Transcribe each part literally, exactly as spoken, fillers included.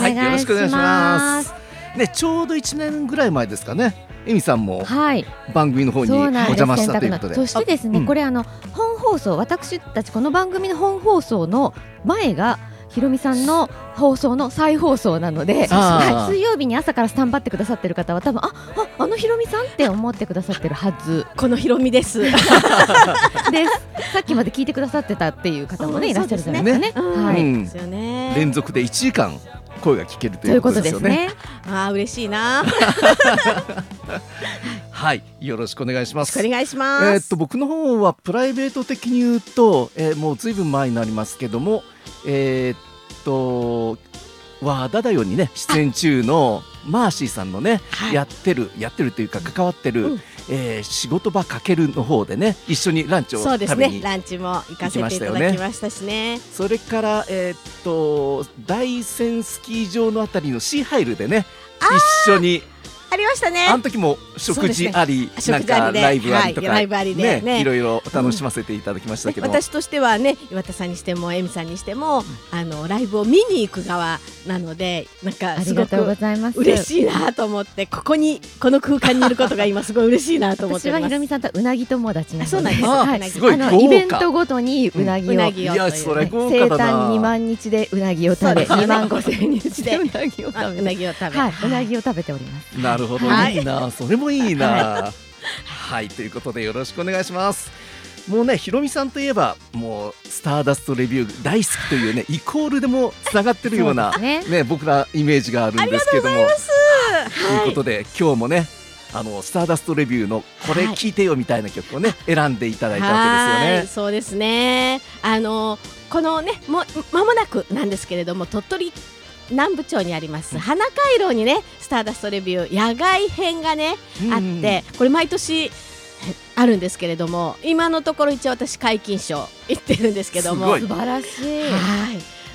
願いします。 はい、よろしくお願いします。ね、ちょうどいちねんぐらい前ですかね。エミさんも番組の方にお邪魔したということで、 そしてですね、うん、これあの本放送、私たちこの番組の本放送の前がひろみさんの放送の再放送なので、はい、水曜日に朝からスタンバってくださってる方は多分あああのひろみさんって思ってくださってるはず。 このひろみですです。 さっきまで聞いてくださってたっていう方もね、うん、いらっしゃるじゃないですかね。 はい、ですよね。連続でいちじかん声が聞けるということですよね。 ということですね。あー嬉しいな。 はい、よろしくお願いします。 お願いします。 えー、っと僕の方はプライベート的に言うと、えー、もうずいぶん前になりますけども、えー、っと和田だよにね出演中のマーシーさんのね、はい、やってるやってるというか関わってる、うん、えー、仕事場かけるの方でね一緒にランチを食べにそうですね、ランチも行かせていただきましたしね。 それから、えー、っと大山スキー場のあたりのシーハイルでね一緒にありましたね。 あの時も食事あり、ね、なんかライブありとか、 はい、ライブありで、ね、 いろいろ楽しませていただきましたけど、 うん、私としてはね、岩田さんにしてもエミさんにしても、うん、あのライブを見に行く側なので、なんかすごく嬉しいなと思って、ここにこの空間にいることが今すごい嬉しいなと思ってます。 私はひろみさんとうなぎ友達なので、 そうなんです。 はい、すごい豪華。イベントごとにうなぎを、うん、 いやそれ豪華だな。 生誕にまん日でうなぎを食べ、にまんごせんにちでうなぎを食べ、 うなぎを食べ、 はい、うなぎを食べております。 なるほど、はい、いいな。それもいいな。はい、はい、ということでよろしくお願いします。もうね、ひろみさんといえばもうスターダストレビュー大好きというねイコールでもつながってるようなね、ね、僕らイメージがあるんですけども、 ありがとうございます。 ということで今日もね、あのスターダストレビューのこれ聞いてよみたいな曲をね、はい、選んでいただいたわけですよね。 はい、そうですね。あのこのねも間もなくなんですけれども、鳥取南部町にあります花回廊にねスターダストレビュー野外編がね、うん、あって、これ毎年あるんですけれども、今のところ一応私皆勤賞行ってるんですけども、 素晴らしい。 はい、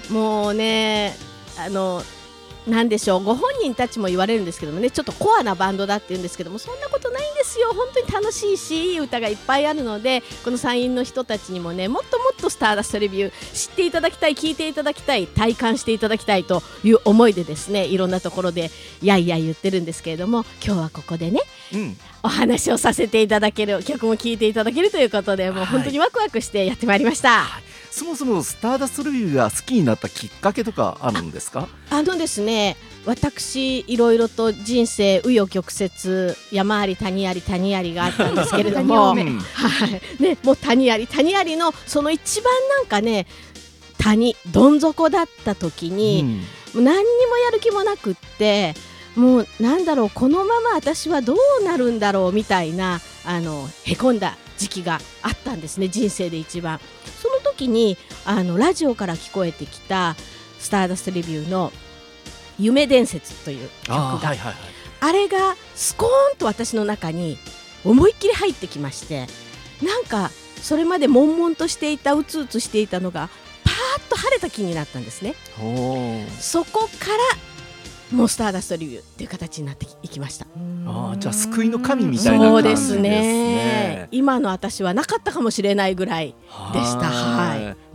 もうね、あのなんでしょう、ご本人たちも言われるんですけどもね、ちょっとコアなバンドだって言うんですけども、そんなことないんですよ。本当に楽しいし、いい歌がいっぱいあるので、この山陰の人たちにもね、もっともっとスターダストレビュー知っていただきたい、聞いていただきたい、体感していただきたいという思いでですね、いろんなところでやいやい言ってるんですけれども、今日はここでね、うん、お話をさせていただける、曲も聴いていただけるということで、もう本当にワクワクしてやってまいりました。はい、 そもそもスターダストレビューが好きになったきっかけとかあるんですか？ あのですね、私いろいろと人生紆余曲折、山あり谷あり谷ありがあったんですけれども、はいね、もう谷あり谷ありのその一番なんかね、谷どん底だった時に、うん、何にもやる気もなくって、もうなんだろう、このまま私はどうなるんだろうみたいな、あのへこんだ時期があったんですね、人生で一番。その時にあのラジオから聞こえてきたスターダストレビューの夢伝説という曲が あ,、はいはいはい、あれがスコーンと私の中に思いっきり入ってきまして、なんかそれまで悶々としていた、うつうつしていたのがパーッと晴れた気になったんですね。そこからもうスターダストレビューっていう形になっていきました。 あ、じゃあ救いの神みたいな感じですね。 そうですね。今の私はなかったかもしれないぐらいでした。はい、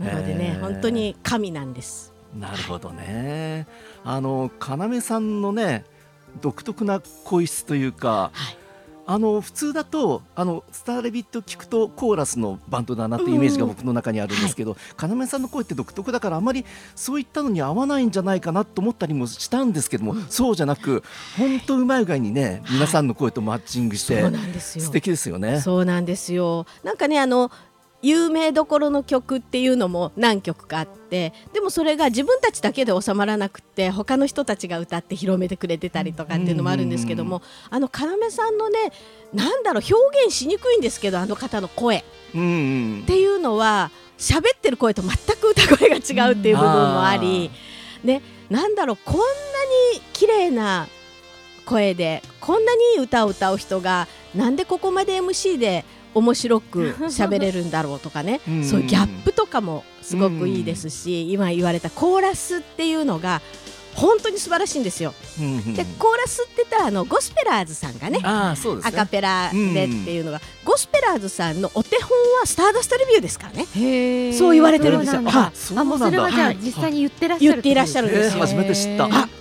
なのでね、本当に神なんです。 なるほどね。あの要さんのね独特な声質というか、はい、あの普通だとあのスターレビット聞くとコーラスのバンドだなっていうイメージが僕の中にあるんですけど、うん、要さんの声って独特だからあまりそういったのに合わないんじゃないかなと思ったりもしたんですけども、うん、そうじゃなく本当うまい具合にね、はい、皆さんの声とマッチングして、そうなんですよ。素敵ですよね。 そうなんですよ。なんかね、あの有名どころの曲っていうのも何曲かあって、でもそれが自分たちだけで収まらなくって他の人たちが歌って広めてくれてたりとかっていうのもあるんですけども、あの要さんのね、なんだろう、表現しにくいんですけど、あの方の声っていうのは喋ってる声と全く歌声が違うっていう部分もあり、ね、なんだろう、こんなに綺麗な声でこんなにいい歌を歌う人がなんでここまで エムシー で面白く喋れるんだろうとかねそういうギャップとかもすごくいいですし、今言われたコーラスっていうのが本当に素晴らしいんですよ。でコーラスって言ったらあのゴスペラーズさんがね、 あ、そうですね、 アカペラでっていうのが、ゴスペラーズさんのお手本はスターダストレビューですからね。へ、そう言われてるんですよ。 あ、もうそれはじゃあ実際に言ってらっしゃる、 言っていらっしゃるんですよ。 初めて知った。